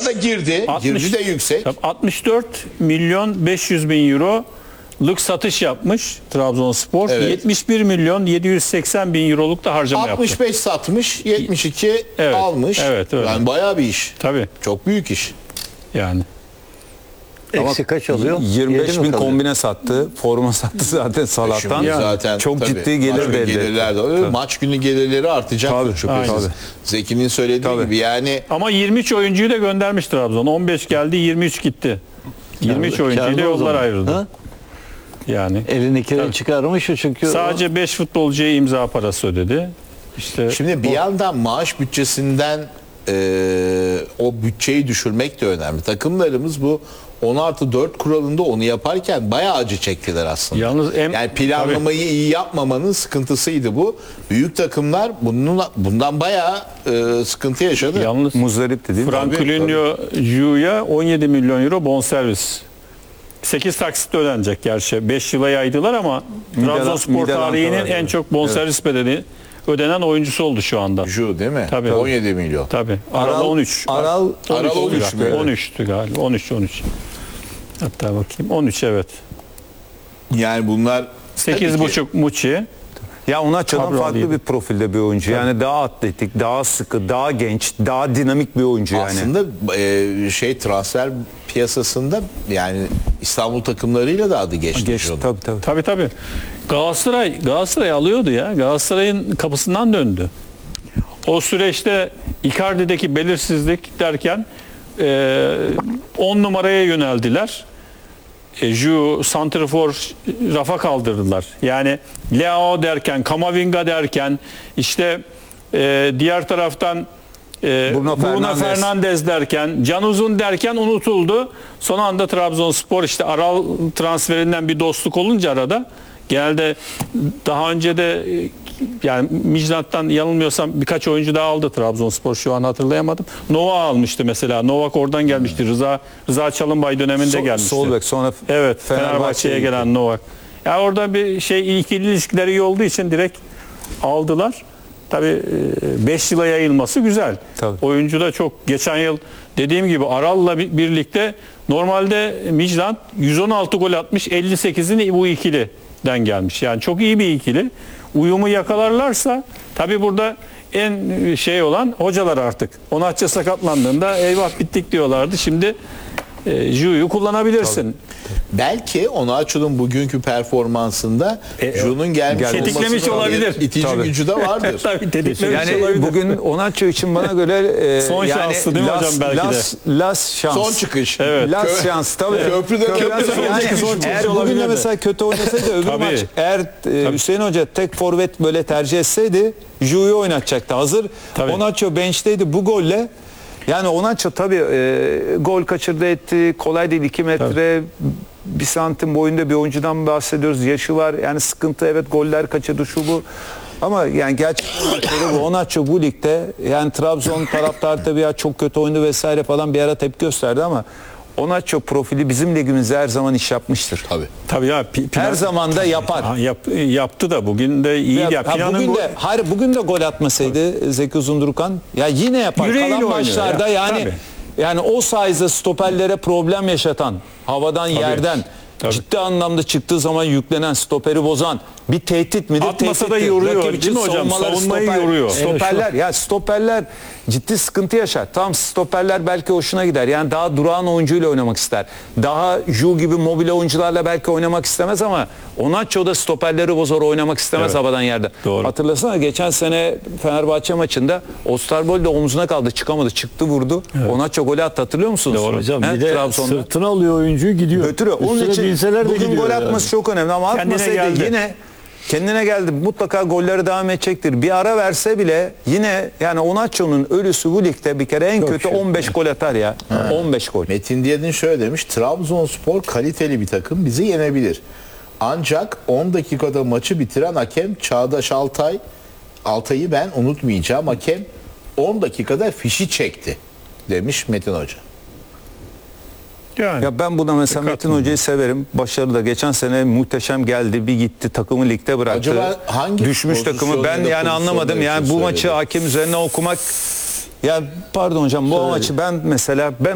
da girdi. 60 Girdi de yüksek. 64 milyon 500 bin euroluk satış yapmış Trabzonspor. Evet. 71 milyon 780 bin euroluk da harcama yaptı. 65 satmış, 72 Evet, almış. evet, öyle. Yani bayağı bir iş. Tabii Çok büyük iş. yani. Eksi kaç alıyor? 25 Yedi mi bin kalıyor? kombine sattı. Forma sattı zaten Salah'tan. Şimdi zaten çok tabii, ciddi gelir maç günü de elde etti. gelirler de alıyor. Maç günü gelirleri artacak. Tabii, şüphesiz. tabii. Zeki'nin söylediği Tabii. gibi yani Ama 23 oyuncuyu da göndermiş Trabzon. 15 geldi, 23 gitti. 23 oyuncuyla Kârlı o yollar zaman. ayrıldı. Ha? Yani Elindekileri çıkarmış çünkü sadece 5 futbolcuya imza parası ödedi. İşte şimdi bir yandan maaş bütçesinden o bütçeyi düşürmek de önemli. Takımlarımız bu 10+4 kuralında onu yaparken bayağı acı çektiler aslında. Yalnız yani planlamayı iyi yapmamanın sıkıntısıydı bu. Büyük takımlar bundan bayağı sıkıntı yaşadı. yalnız Muzdaripti değil mi? Franklin Ju'ya 17 milyon euro bonservis. 8 taksitle ödenecek gerçi. 5 yıla yaydılar ama Trabzonspor Midland tarihinin var. en çok bonservis bedeli ödenen oyuncusu oldu şu anda. Ju değil mi? Tabii. 17 milyon. Tabii. Aral 13. Aral 13 mü? 13'tü galiba. 13. Hatta bakayım. 13 evet. Yani bunlar 8,5 Muçi. ya Onaço'dan farklı Kabralıydı. bir profilde bir oyuncu. Yani daha atletik, daha sıkı, daha genç, daha dinamik bir oyuncu yani. aslında transfer piyasasında yani İstanbul takımlarıyla da adı geçti. Geçti Ju'nun. tabii. Tabii. Galatasaray alıyordu ya. Galatasaray'ın kapısından döndü. O süreçte Icardi'deki belirsizlik derken 10 numaraya yöneldiler. Ju, santrafor rafa kaldırdılar. Yani Leao derken, Camavinga derken işte diğer taraftan Bruno Fernandes derken, Can Uzun derken unutuldu. Son anda Trabzonspor işte Aral transferinden bir dostluk olunca arada genelde daha önce de yani Midland'dan yanılmıyorsam birkaç oyuncu daha aldı Trabzonspor, şu an hatırlayamadım. Nova almıştı mesela. Novak oradan gelmişti. Rıza Çalınbay döneminde gelmişti. Sol bek sonra Evet, Fenerbahçe'ye gelen Novak. Ya orada bir ikili ilişkileri iyi olduğu için direkt aldılar. Tabii 5 yıla yayılması güzel. Tabii. Oyuncu da çok, geçen yıl dediğim gibi Aral'la birlikte normalde Midland 116 gol atmış, 58'ini bu ikiliden gelmiş. Yani çok iyi bir ikili. Uyumu yakalarlarsa tabii burada en olan hocalar artık. Onaçça sakatlandığında eyvah bittik diyorlardı. Şimdi Ju'yu kullanabilirsin. Belki Onaço'nun bugünkü performansında Ju'nun gelmiş tetiklemiş olmasının olabilir. bir itici Tabii. gücü de vardır. Tabii tetiklemiş Yani olabilir. bugün Onaço için bana göre Son şansı değil mi hocam belki de? Last şans. Son çıkış. Evet. Last şans tabii. Köprüden Yani son çıkış eğer bugün olabilirdi. de mesela kötü oynasaydı öbür Tabii. maç eğer Hüseyin Hoca tek forvet böyle tercih etseydi Ju'yu oynatacaktı. Hazır Tabii. Onaço bench'teydi bu golle. Yani Onaço tabii gol kaçırdı etti. Kolay değil, 2 metre 1 santim boyunda bir oyuncudan bahsediyoruz. Yaşı var. Yani sıkıntı, evet, goller kaçırdı şu bu. Ama yani gerçekten bu Onaço bu ligde, yani Trabzon taraftarı tabii ya çok kötü oyundu vesaire falan bir ara tepki gösterdi ama Onaço profili bizim ligimizde her zaman iş yapmıştır. Tabii ya Her zaman da yapar. yaptı da bugün de iyi ya. Bugün de gol atmasaydı Zeki Uzundurkan ya yine yapar. Yüreğiyle Kalan oynuyor maçlarda ya. yani Tabii. yani o size'da stoperlere problem yaşatan, havadan yerden Tabii. ciddi anlamda çıktığı zaman yüklenen, stoperi bozan bir tehdit midir? Atmasa da Tehdittir. yoruyor, Rakip değil mi için hocam? savunmaları Savunmayı yoruyor. Stoperler ciddi sıkıntı yaşar. Tamam, stoperler belki hoşuna gider. Yani daha durağan oyuncuyla oynamak ister. Daha Ju gibi mobil oyuncularla belki oynamak istemez ama Onaço da stoperleri bozar, oynamak istemez Evet. havadan yerden. Doğru. Hatırlasana geçen sene Fenerbahçe maçında Osterwold omzuna kaldı, çıkamadı, çıktı vurdu. Evet. Onaço golü attı, hatırlıyor musunuz? Doğru. hocam He, bir de Trabzon'da. sırtına alıyor oyuncuyu, gidiyor. Götürüyor. Onun Üstüne için binseler de bugün gidiyor gol atması yani. çok önemli ama Kendine atmasaydı geldi. yine kendine geldi. Mutlaka golleri devam edecektir. Bir ara verse bile yine yani Onaço'nun ölüsü bu ligde bir kere en kötü 15 gol atar ya. 15 gol. Metin Diyadin şöyle demiş. Trabzonspor kaliteli bir takım, bizi yenebilir. Ancak 10 dakikada maçı bitiren hakem Çağdaş Altay'ı ben unutmayacağım. Hakem 10 dakikada fişi çekti demiş Metin Hoca. Yani. Ya ben buna mesela Metin Hoca'yı severim. Başarılı da. Geçen sene muhteşem geldi. Bir gitti, takımı ligde bıraktı. Acaba hangi düşmüş takımı, ben pozisyonda yani anlamadım. Yani bu söyledi? maçı hakem üzerine okumak, ya pardon hocam, bu maçı ben mesela